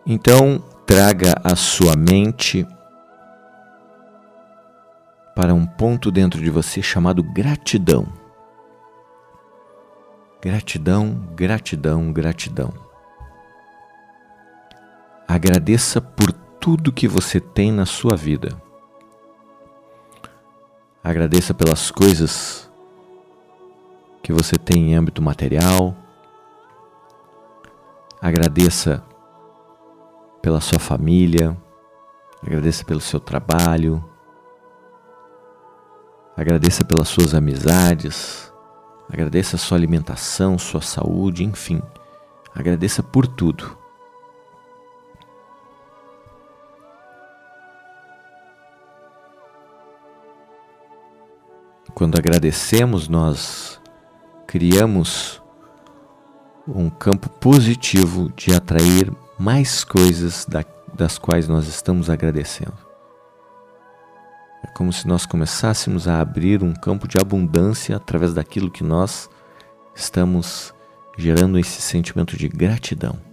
Então, traga a sua mente para um ponto dentro de você chamado gratidão. Gratidão, gratidão, gratidão. Agradeça por tudo que você tem na sua vida. Agradeça pelas coisas que você tem em âmbito material. Agradeça pela sua família. Agradeça pelo seu trabalho. Agradeça pelas suas amizades. Agradeça a sua alimentação, sua saúde, enfim. Agradeça por tudo. Quando agradecemos, nós criamos um campo positivo de atrair mais coisas das quais nós estamos agradecendo. É como se nós começássemos a abrir um campo de abundância através daquilo que nós estamos gerando esse sentimento de gratidão.